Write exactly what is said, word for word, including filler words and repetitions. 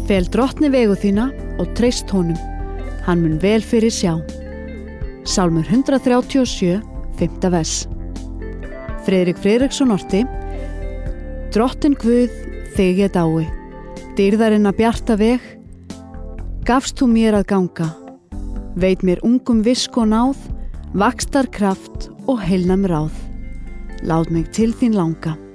Fel drottni vegu þína og treyst honum, hann mun vel fyrir sjá. Sálmur hundrað þrjátíu og sjö, fimmta vers. Friðrik Friðriksson orti: Drottin Guð, þig ég dái, dýrðarinn að bjarta veg, gafst þú mér að ganga, veit mér ungum visk og náð, vaxtar kraft og heilnam ráð. Lát mig til þín langa.